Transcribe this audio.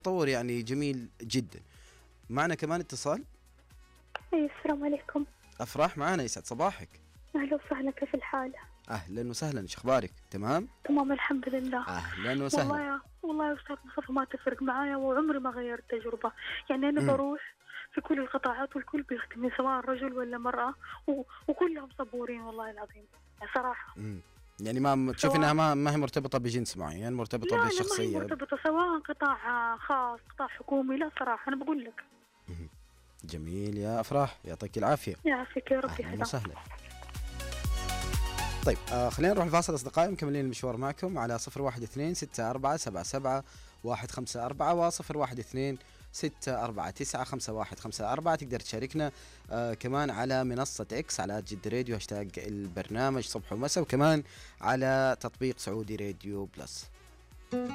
تطور يعني جميل جدا. معنا كمان اتصال. السلام عليكم. أفراح معنا، يسعد صباحك. أهلا وسهلا، كيف الحال؟ أهلا وسهلا، إيش أخبارك؟ تمام؟ تمام الحمد لله. أهلا وسهلا. والله يا أستاذ مصطفى ما تفرق معايا، وعمري ما غيرت تجربة. يعني أنا بروح في كل القطاعات والكل بيختمني سواء رجل ولا مرأة، وكلهم صبورين والله العظيم صراحة. يعني ما تشوف انها ما هي مرتبطة بجنس معين، مرتبطة لا بالشخصية؟ لا، ما هي مرتبطة، سواء قطاع خاص قطاع حكومي، لا صراحة أنا بقول لك. جميل يا أفراح، يعطيك العافية. يعافيك يا رب. أهلا وسهلا. طيب خلينا نروح الفاصل أصدقائي، مكملين المشوار معكم على 0126477154 و0126495154. تقدر تشاركنا كمان على منصة إكس على جد راديو هاشتاج البرنامج صبح ومساء، وكمان على تطبيق سعودي راديو بلس.